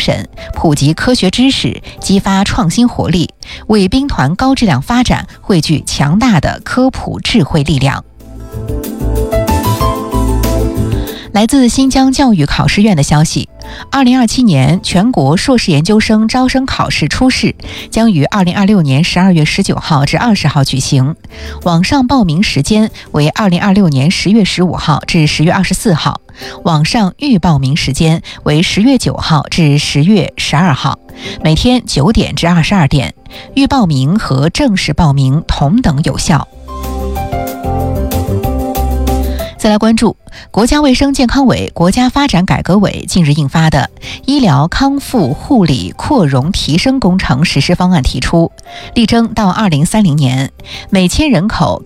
神，普及科学知识，激发创新活力，为兵团高质量发展汇聚强大的科普智慧力量。来自新疆教育考试院的消息，2027年全国硕士研究生招生考试初试将于2026年12月19号至20号举行，网上报名时间为2026年10月15号至10月24号，网上预报名时间为10月9号至10月12号，每天9点至22点，预报名和正式报名同等有效。再来关注国家卫生健康委、国家发展改革委近日印发的医疗康复护理扩容提升工程实施方案，提出力争到2030年每千人口